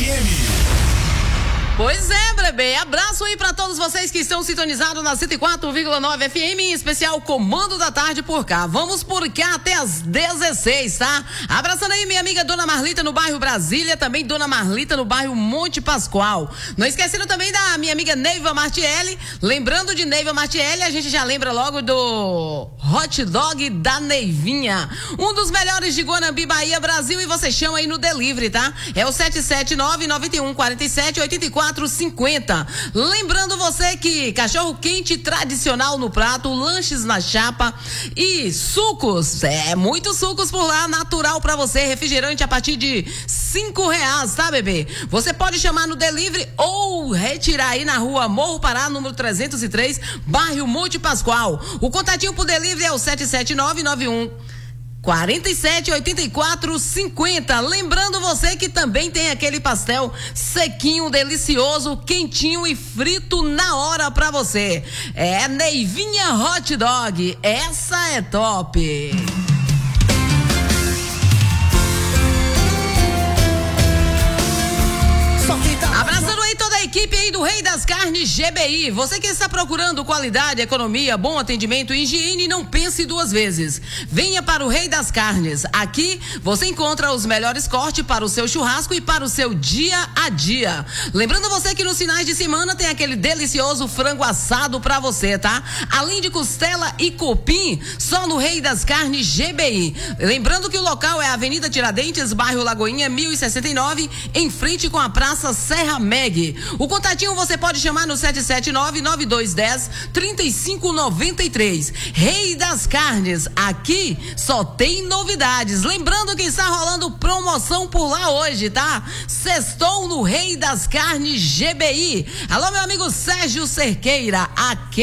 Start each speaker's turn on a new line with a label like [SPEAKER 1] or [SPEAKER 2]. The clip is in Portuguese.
[SPEAKER 1] FM.
[SPEAKER 2] Pois é, bebê. Abraço aí pra todos vocês que estão sintonizados na 104,9 FM, em especial Comando da Tarde por cá. Vamos por cá até as 16, tá? Abraçando aí minha amiga Dona Marlita no bairro Brasília, também Dona Marlita no bairro Monte Pascoal. Não esquecendo também da minha amiga Neiva Martielli. Lembrando de Neiva Martielli, a gente já lembra logo do hot dog da Neivinha. Um dos melhores de Guanambi, Bahia, Brasil, e você chama aí no delivery, tá? É o 779-9147-8450. Lembrando você que cachorro quente tradicional no prato, lanches na chapa e sucos, muitos sucos por lá, natural pra você, refrigerante a partir de R$5, tá, bebê? Você pode chamar no delivery ou retirar aí na rua Morro Pará, número 303, bairro Monte Pascoal. O contatinho pro delivery é o 779-9147-8450. Lembrando você que também tem aquele pastel sequinho, delicioso, quentinho e frito na hora pra você. É Neivinha Hot Dog. Essa é top. Abraçando aí toda a equipe aí do Rei das Carnes GBI. Você que está procurando qualidade, economia, bom atendimento e higiene, não pense duas vezes. Venha para o Rei das Carnes. Aqui você encontra os melhores cortes para o seu churrasco e para o seu dia a dia. Lembrando você que nos finais de semana tem aquele delicioso frango assado para você, tá? Além de costela e cupim, só no Rei das Carnes GBI. Lembrando que o local é a Avenida Tiradentes, bairro Lagoinha, 1069, em frente com a Praça Serra Meg. O contatinho você pode chamar no 779-9210-3593. Rei das Carnes, aqui só tem novidades. Lembrando que está rolando promoção por lá hoje, tá? Sextou no Rei das Carnes GBI. Alô, meu amigo Sérgio Cerqueira, aqui